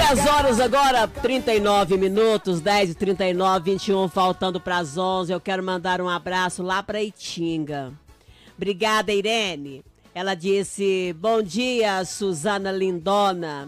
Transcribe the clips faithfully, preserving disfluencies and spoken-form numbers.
dez horas agora, trinta e nove minutos, dez e trinta e nove, vinte e um, faltando para as onze. Eu quero mandar um abraço lá para Itinga. Obrigada, Irene. Ela disse, bom dia, Suzana Lindona.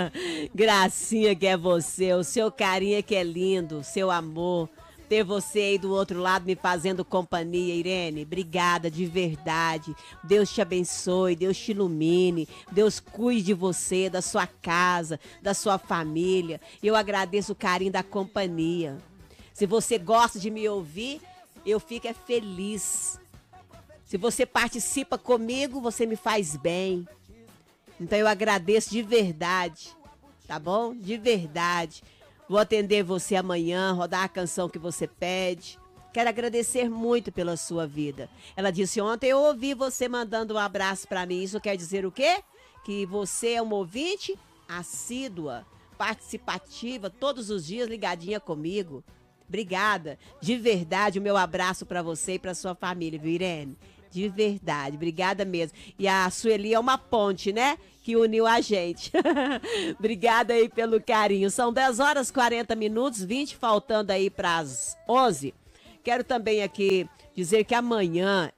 Gracinha que é você, o seu carinho que é lindo, seu amor. Ter você aí do outro lado me fazendo companhia, Irene. Obrigada, de verdade. Deus te abençoe, Deus te ilumine. Deus cuide de você, da sua casa, da sua família. Eu agradeço o carinho da companhia. Se você gosta de me ouvir, eu fico é feliz. Se você participa comigo, você me faz bem. Então eu agradeço de verdade, tá bom? De verdade. Vou atender você amanhã, rodar a canção que você pede. Quero agradecer muito pela sua vida. Ela disse ontem, eu ouvi você mandando um abraço pra mim. Isso quer dizer o quê? Que você é uma ouvinte assídua, participativa, todos os dias ligadinha comigo. Obrigada. De verdade, o meu abraço pra você e pra sua família, viu, Irene? De verdade, obrigada mesmo. E a Sueli é uma ponte, né? Que uniu a gente. Obrigada aí pelo carinho. São dez horas e quarenta minutos, vinte faltando aí para as onze. Quero também aqui dizer que amanhã,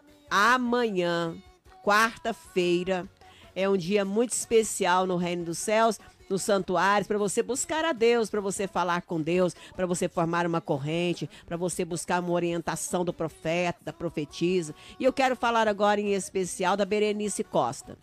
amanhã, quarta-feira, é um dia muito especial no Reino dos Céus, nos santuários, para você buscar a Deus, para você falar com Deus, para você formar uma corrente, para você buscar uma orientação do profeta, da profetisa. E eu quero falar agora em especial da Berenice Costa.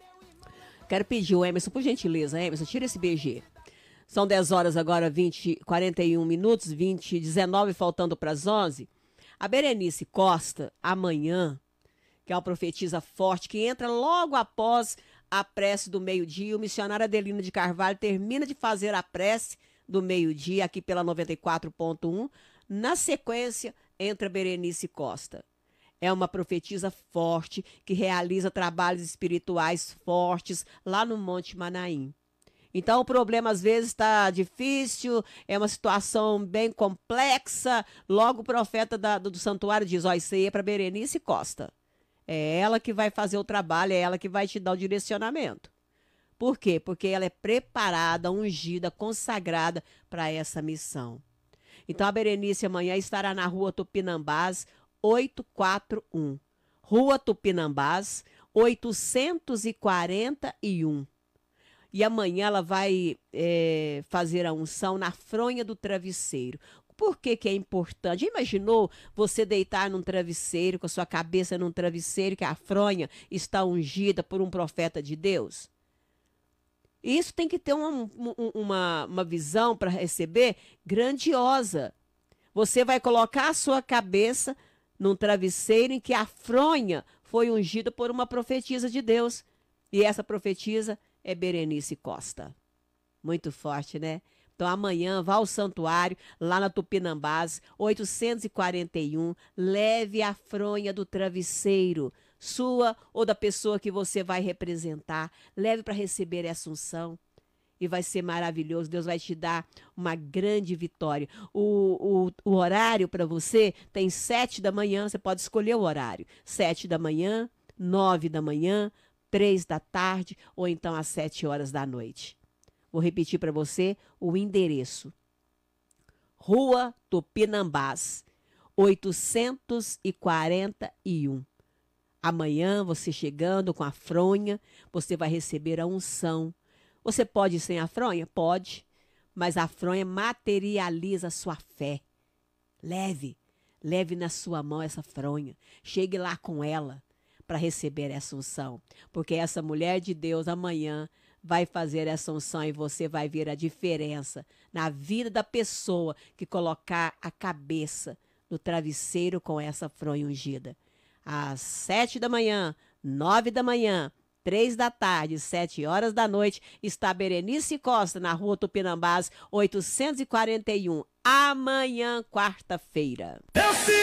Quero pedir o Emerson, por gentileza, Emerson, tira esse B G. São dez horas agora, vinte, quarenta e um minutos, vinte, dezenove, faltando para as onze. A Berenice Costa, amanhã, que é uma profetisa forte, que entra logo após a prece do meio-dia. O missionário Adelino de Carvalho termina de fazer a prece do meio-dia aqui pela noventa e quatro ponto um. Na sequência, entra Berenice Costa. É uma profetisa forte que realiza trabalhos espirituais fortes lá no Monte Manaim. Então o problema às vezes está difícil, é uma situação bem complexa. Logo o profeta da, do, do santuário diz, ó, isso aí é para Berenice Costa. É ela que vai fazer o trabalho, é ela que vai te dar o direcionamento. Por quê? Porque ela é preparada, ungida, consagrada para essa missão. Então a Berenice amanhã estará na rua Tupinambás, oitocentos e quarenta e um. Rua Tupinambás, oitocentos e quarenta e um. E amanhã ela vai é, fazer a unção na fronha do travesseiro. Por que que é importante? Já imaginou você deitar num travesseiro, com a sua cabeça num travesseiro, que a fronha está ungida por um profeta de Deus? Isso tem que ter uma, uma, uma visão para receber grandiosa. Você vai colocar a sua cabeça num travesseiro em que a fronha foi ungida por uma profetisa de Deus. E essa profetisa é Berenice Costa. Muito forte, né? Então amanhã vá ao santuário, lá na Tupinambás, oitocentos e quarenta e um, leve a fronha do travesseiro, sua ou da pessoa que você vai representar, leve para receber essa unção e vai ser maravilhoso, Deus vai te dar uma grande vitória. O, o, o horário para você tem sete da manhã, você pode escolher o horário, sete da manhã, nove da manhã, três da tarde ou então às sete horas da noite. Vou repetir para você o endereço. Rua Tupinambás, oitocentos e quarenta e um. Amanhã, você chegando com a fronha, você vai receber a unção. Você pode ir sem a fronha? Pode. Mas a fronha materializa a sua fé. Leve, leve na sua mão essa fronha. Chegue lá com ela para receber essa unção. Porque essa mulher de Deus amanhã vai fazer essa unção e você vai ver a diferença na vida da pessoa que colocar a cabeça no travesseiro com essa fronha ungida. Às sete da manhã, nove da manhã, três da tarde, sete horas da noite, está Berenice Costa na rua Tupinambás, oitocentos e quarenta e um. Amanhã, quarta-feira.